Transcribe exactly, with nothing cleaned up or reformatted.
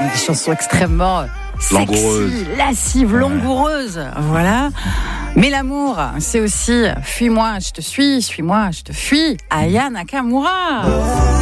des chansons extrêmement sexy, langoureuse. lascives, langoureuses. Voilà. Mais l'amour, c'est aussi fuis-moi, je te suis, suis-moi, je te fuis. Aya Nakamura.